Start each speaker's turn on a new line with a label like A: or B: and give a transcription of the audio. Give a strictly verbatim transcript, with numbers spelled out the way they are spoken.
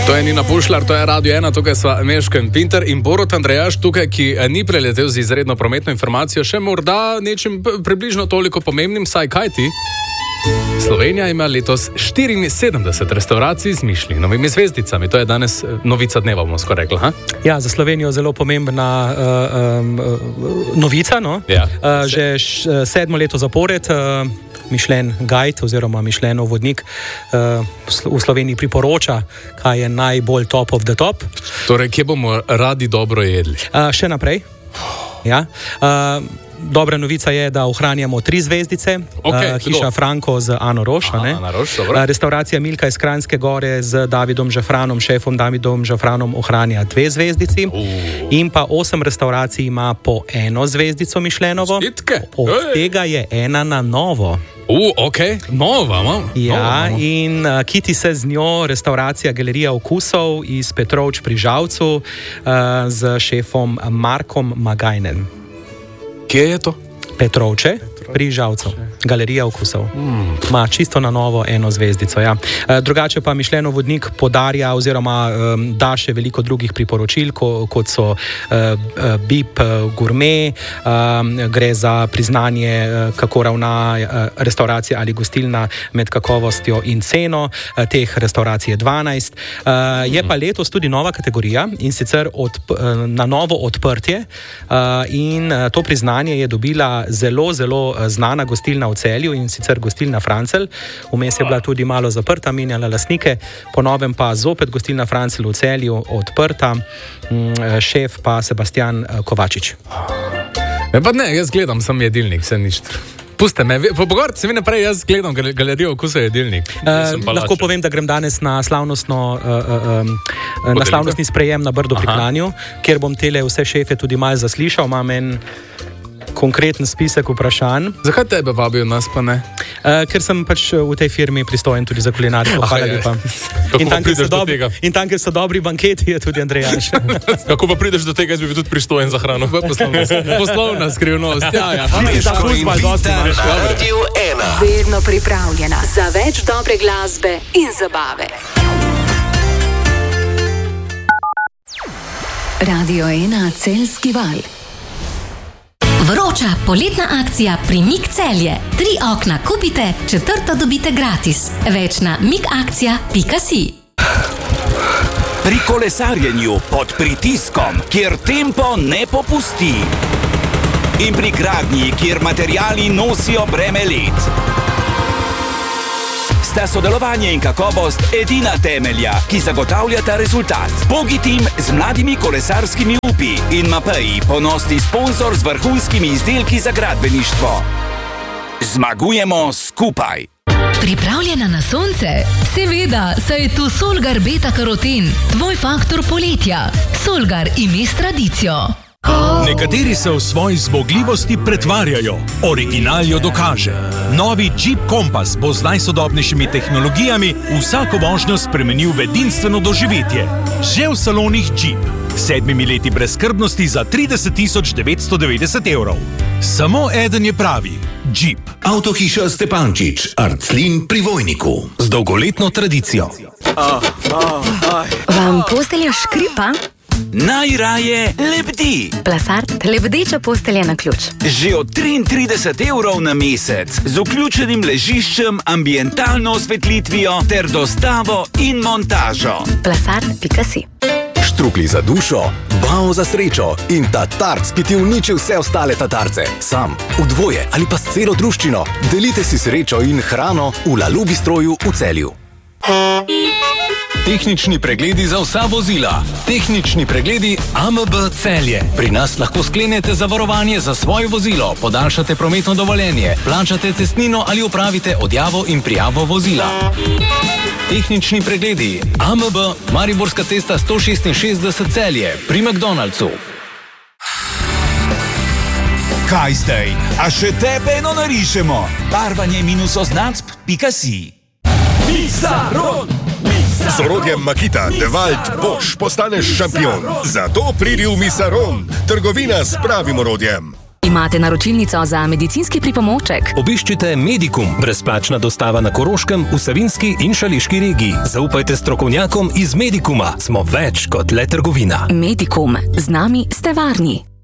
A: To je Nina Pušlar, to je Radio ena, tukaj sva Meško in Pinter in Borut Andrejaš tukaj, ki ni preletel z izredno prometno informacijo, še morda nečim približno toliko pomembnim, saj kaj ti? Slovenija ima letos štiriinsedemdeset restauracij z Mišlinovimi zvezdicami. To je danes novica dneva, bomo skoraj rekli. Ha?
B: Ja, za Slovenijo zelo pomembna uh, um, novica. No?
A: Ja.
B: Uh, že š, sedmo leto zapored uh, Michelin Guide oziroma Michelinov vodnik uh, v Sloveniji priporoča, kaj je najbolj top of the top.
A: Torej, kje bomo radi dobro jedli?
B: Uh, še naprej. Ja. Uh, Dobra novica je, da ohranjamo tri zvezdice.
A: Okay,
B: uh, Hiša Franko z Ano Roš.
A: Aha, Ana Roš, dobro.
B: Uh, restauracija Milka iz Kranjske Gore z Davidom Žafranom, šefom Davidom Žafranom ohranja dve zvezdici.
A: Uh.
B: In pa osem restauracij ima po eno zvezdico Michelinovo.
A: Čestitke.
B: Od
A: Ej.
B: tega je ena na novo.
A: Uh, ok, nova, mam.
B: Ja,
A: nova, nova.
B: in uh, kiti se z njo restauracija Galerija okusov iz Petrovč pri Žalcu uh, z šefom Markom Magajnem.
A: Kje je to?
B: Petrovče pri Žalcu. Galerija okusov.
A: Mm.
B: Ma čisto na novo eno zvezdico. Ja. E, drugače pa Michelinov vodnik podarja oziroma um, da še veliko drugih priporočil, ko, kot so uh, uh, B I P uh, Gourmet, um, gre za priznanje, uh, kako ravna uh, restauracija ali gostilna med kakovostjo in ceno. Uh, teh restauracij je dvanajst. Uh, je pa letos tudi nova kategorija in sicer odp uh, na novo odprtje uh, in uh, to priznanje je dobila zelo, zelo znana gostilna v Celju in sicer gostilna Francelj. Vmes je bila tudi malo zaprta, menjala lastnike, po novem pa zopet gostilna Francelj v Celju odprta, šef pa Sebastian Kovačič.
A: Ne, pa ne, jaz gledam, sem jedilnik, se nič. Puste me, pogovarjate se vi naprej, jaz gledam Galerijo okusov jedilnik.
B: Uh, lahko povem, da grem danes na slavnostno uh, uh, um, na slavnostni sprejem na Brdu pri Kranju, kjer bom tele vse šefe tudi malo zaslišal, imam en konkreten spisek vprašanj.
A: Zakaj tebe vabijo, nas pa ne?
B: Uh, ker sem pač v tej firmi pristojen tudi za kulinariko. Hvala lepa. In tam, kjer so, dobri, in tam, kjer so dobri banketi, je tudi Andrejaš.
C: Kako pa prideš do tega, jaz bi bil tudi pristojen za hrano?
A: Poslovna, poslovna skrivnost. Ja, ja.
D: Meško in Pinter, Radio ena.
E: Vedno pripravljena za več dobre glasbe in zabave. Radio ena Celjski val.
F: Vroča poletna akcija pri Mik Celje. Tri okna kupite, četrto dobite gratis. Več na mikakcija pika si.
D: Pri kolesarjenju pod pritiskom, kjer tempo ne popusti. In pri gradnji, kjer materiali nosijo breme let. Sta sodelovanje in kakovost edina temelja, ki zagotavljata rezultat. Pogitim z mladimi kolesarskimi upi in Mapeji, ponosni sponzor z vrhunskimi izdelki za gradbeništvo. Zmagujemo skupaj.
F: Pripravljena na sonce? Seveda, saj je tu Solgar Beta Karoten, tvoj faktor poletja. Solgar ime s tradicijo.
G: Nekateri se v svoji zmogljivosti pretvarjajo, original jo dokaže. Novi Jeep Compass bo z najsodobnejšimi tehnologijami vsako vožnjo spremenil v edinstveno doživetje. Že v salonih Jeep. Sedmimi leti brezskrbnosti za trideset tisoč devetsto devetdeset evrov. Samo eden je pravi. Jeep.
H: Avtohiša Stepančič, Arclin pri Vojniku. Z dolgoletno tradicijo.
I: Vam postelja škripa?
D: Najraje lebdi.
I: Plasart, lebdeča postelja na ključ.
D: Že od triintrideset evrov na mesec, z vključenim ležiščem, ambientalno osvetlitvijo ter dostavo in montažo.
I: Plasart pika si.
H: Štrukli za dušo, bao za srečo in tatarc, ki ti uniči vse ostale tatarce. Sam, v dvoje ali pa s celo druščino. Delite si srečo in hrano v Lalu Bistroju v Celju. Tehnični pregledi za vsa vozila. Tehnični pregledi A M B Celje. Pri nas lahko sklenete zavarovanje za svoje vozilo, podaljšate prometno dovoljenje, plačate cestnino ali opravite odjavo in prijavo vozila. Tehnični pregledi A M B Mariborska cesta sto šestinšestdeset Celje pri McDonald'su.
D: Kaj zdaj? A še tebe eno narišemo? Barvanje minus oznacb pika si. Misaron!
J: Z orodjem Makita, Devalt, Bosch postaneš šampion. Zato pridi v Misaron, trgovina s pravim orodjem.
F: Imate naročilnico za medicinski pripomoček?
K: Obiščite Medikum, brezplačna dostava na Koroškem, v Savinjski in Šaleški regiji. Zaupajte strokovnjakom iz Medikuma. Smo več kot le trgovina.
F: Medikum. Z nami ste varni.